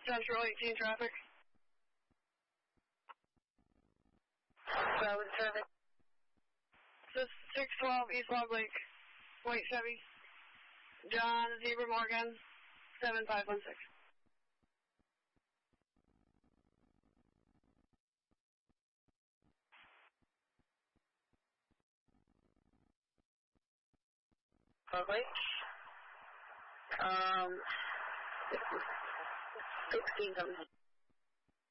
Central 18 traffic. Road traffic. This is 612 East Log Lake, White Chevy. John Zebra Morgan, 7516. Log Lake. 16 something.